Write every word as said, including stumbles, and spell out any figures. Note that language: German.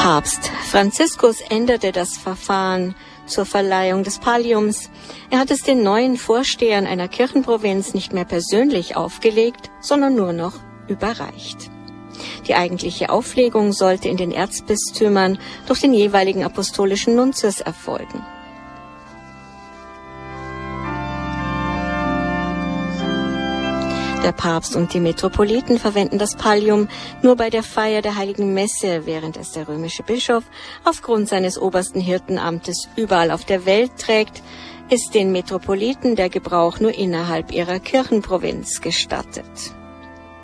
Papst Franziskus änderte das Verfahren zur Verleihung des Palliums. Er hat es den neuen Vorstehern einer Kirchenprovinz nicht mehr persönlich aufgelegt, sondern nur noch überreicht. Die eigentliche Auflegung sollte in den Erzbistümern durch den jeweiligen apostolischen Nuntius erfolgen. Der Papst und die Metropoliten verwenden das Pallium nur bei der Feier der Heiligen Messe, während es der römische Bischof aufgrund seines obersten Hirtenamtes überall auf der Welt trägt, ist den Metropoliten der Gebrauch nur innerhalb ihrer Kirchenprovinz gestattet.